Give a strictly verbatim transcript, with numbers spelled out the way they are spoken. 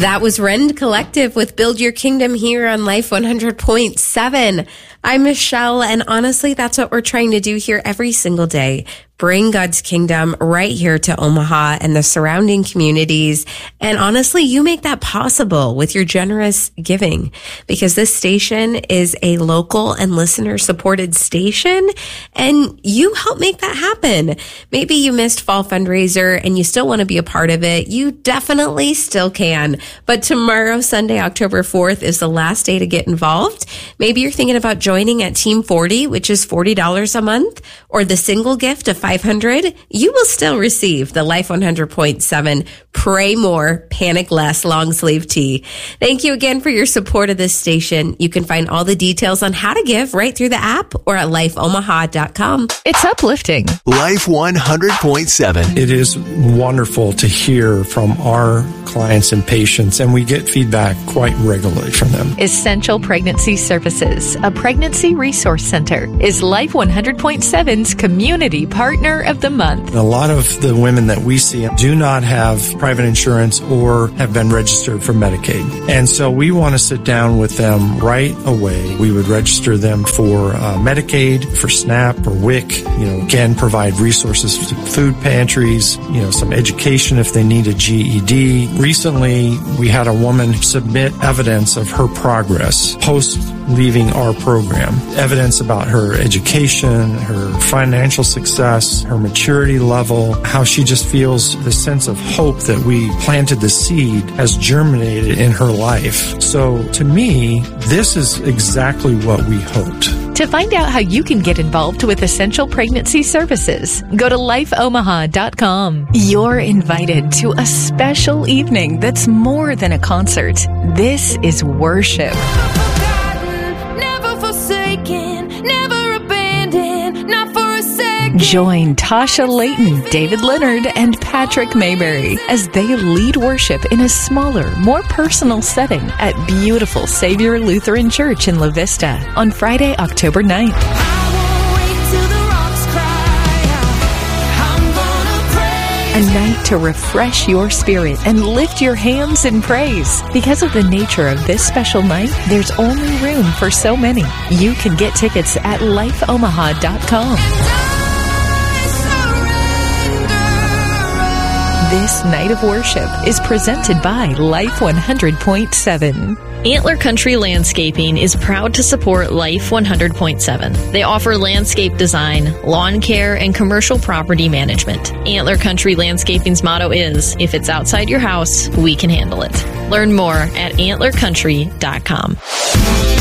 That was Rend Collective with Build Your Kingdom here on Life one hundred point seven. I'm Michelle, and honestly, that's what we're trying to do here every single day. Bring God's kingdom right here to Omaha and the surrounding communities. And honestly, you make that possible with your generous giving, because this station is a local and listener supported station, and you help make that happen. Maybe you missed fall fundraiser and you still want to be a part of it. You definitely still can. But tomorrow, Sunday, October fourth, is the last day to get involved. Maybe you're thinking about joining at Team forty, which is forty dollars a month, or the single gift of five hundred dollars. You will still receive the Life one hundred point seven Pray More, Panic Less long sleeve tee. Thank you again for your support of this station. You can find all the details on how to give right through the app or at life omaha dot com. It's uplifting. Life one hundred point seven. It is wonderful to hear from our clients and patients, and we get feedback quite regularly from them. Essential Pregnancy Services, a pregnancy resource center, is Life one hundred point seven's Community Partner of the Month. A lot of the women that we see do not have private insurance or have been registered for Medicaid. And so we want to sit down with them right away. We would register them for uh, Medicaid, for SNAP or W I C, you know, again, provide resources to food pantries, you know, some education if they need a G E D. Recently, we had a woman submit evidence of her progress post leaving our program, evidence about her education, her financial success, her maturity level, how she just feels the sense of hope that we planted the seed has germinated in her life. So to me, this is exactly what we hoped. To find out how you can get involved with Essential Pregnancy Services, go to life omaha dot com. You're invited to a special evening that's more than a concert. This is worship. Join Tasha Layton, David Leonard, and Patrick Mayberry as they lead worship in a smaller, more personal setting at beautiful Savior Lutheran Church in La Vista on Friday, October ninth. A night to refresh your spirit and lift your hands in praise. Because of the nature of this special night, there's only room for so many. You can get tickets at life omaha dot com. This night of worship is presented by Life one hundred point seven. Antler Country Landscaping is proud to support Life one hundred point seven. They offer landscape design, lawn care, and commercial property management. Antler Country Landscaping's motto is, if it's outside your house, we can handle it. Learn more at antler country dot com.